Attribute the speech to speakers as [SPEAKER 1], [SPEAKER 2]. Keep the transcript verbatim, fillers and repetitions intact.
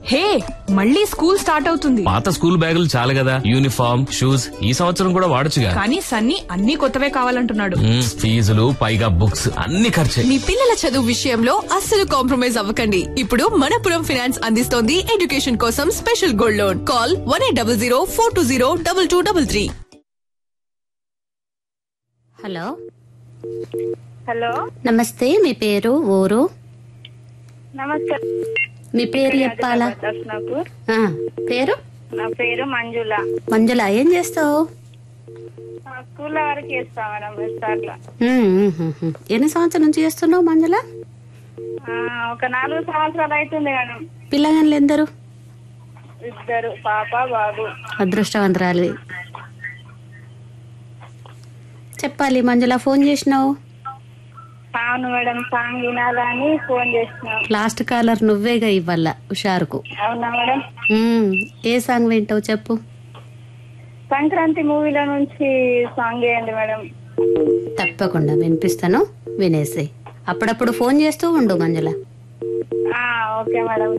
[SPEAKER 1] హే, మళ్ళీ school start అవుతుంది.
[SPEAKER 2] పాత స్కూల్ బ్యాగులు చాలు కదా, యూనిఫామ్ షూస్ ఈ సంవత్సరం కూడా వాడొచ్చుగా.
[SPEAKER 1] కానీ సన్నీ అన్ని కొత్తవే కావాలంటున్నాడు.
[SPEAKER 2] ఫీజులు పైగా బుక్స్ అన్ని ఖర్చే.
[SPEAKER 3] మీ పిల్లల చదువు విషయంలో అస్సలు కాంప్రమైజ్ అవ్వకండి. ఇప్పుడు మనపురం ఫైనాన్స్ అందిస్తోంది ఎడ్యుకేషన్ కోసం special gold loan. Call one eight double zero four two zero double two double three.
[SPEAKER 4] Hello
[SPEAKER 5] hello,
[SPEAKER 4] నమస్తే. మీ పేరు, ఊరు?
[SPEAKER 5] నమస్తే.
[SPEAKER 4] మీ పేరు చెప్పాలా?
[SPEAKER 5] నాకు
[SPEAKER 4] ఆ, పేరు?
[SPEAKER 5] నా పేరు మంజుల.
[SPEAKER 4] మంజుల, ఏం చేస్తావు?
[SPEAKER 5] స్కూల్లో వరకు చేస్తా మేడం, స్టార్ట్.
[SPEAKER 4] ఎన్ని సంవత్సరాల నుంచి చేస్తున్నావు మంజుల?
[SPEAKER 5] ఒక నాలుగు సంవత్సరాలు అవుతుంది మేడం.
[SPEAKER 4] పిల్లగాళ్ళు ఎందరు?
[SPEAKER 5] ఇద్దరు, పాప బాబు.
[SPEAKER 4] అదృష్టవంతరాలు. చెప్పాలి మంజుల, ఫోన్ చేసినావు?
[SPEAKER 5] అవును మేడం, సాంగ్ వినాలని ఫోన్ చేసినావు.
[SPEAKER 4] లాస్ట్ కాలర్ నువ్వేగా ఇవ్వాల హుషారుకు.
[SPEAKER 5] అవునా మేడం?
[SPEAKER 4] ఏ సాంగ్ వింటావు చెప్పు.
[SPEAKER 5] సంక్రాంతి మూవీలో నుంచి సాంగ్ వేయండి మేడం.
[SPEAKER 4] తప్పకుండా వినిపిస్తాను, వినేసి. అప్పుడప్పుడు ఫోన్ చేస్తూ ఉండు మంజుల.
[SPEAKER 5] Okay madam.